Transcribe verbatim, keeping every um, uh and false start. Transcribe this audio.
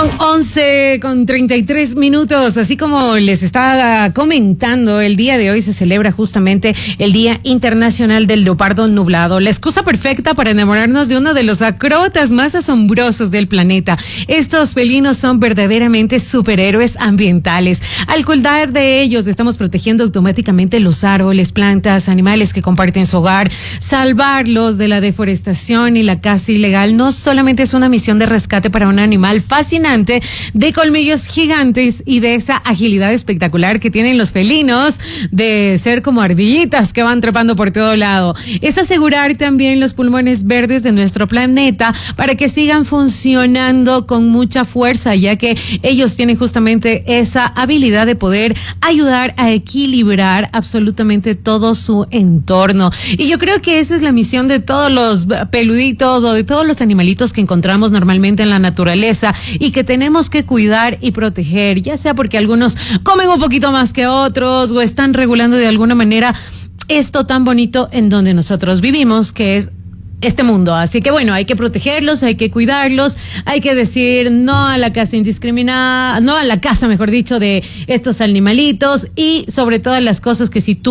Son once con treinta y tres minutos, así como les estaba comentando, el día de hoy se celebra justamente el Día Internacional del Leopardo Nublado, la excusa perfecta para enamorarnos de uno de los acróbatas más asombrosos del planeta. Estos felinos son verdaderamente superhéroes ambientales. Al cuidar de ellos estamos protegiendo automáticamente los árboles, plantas, animales que comparten su hogar. Salvarlos de la deforestación y la caza ilegal no solamente es una misión de rescate para un animal fascinante de colmillos gigantes y de esa agilidad espectacular que tienen los felinos de ser como ardillitas que van trepando por todo lado. Es asegurar también los pulmones verdes de nuestro planeta para que sigan funcionando con mucha fuerza, ya que ellos tienen justamente esa habilidad de poder ayudar a equilibrar absolutamente todo su entorno. Y yo creo que esa es la misión de todos los peluditos o de todos los animalitos que encontramos normalmente en la naturaleza y que tenemos que cuidar y proteger, ya sea porque algunos comen un poquito más que otros o están regulando de alguna manera esto tan bonito en donde nosotros vivimos, que es este mundo. Así que bueno, hay que protegerlos, hay que cuidarlos, hay que decir no a la caza indiscriminada, no a la caza, mejor dicho, de estos animalitos y sobre todas las cosas que si tú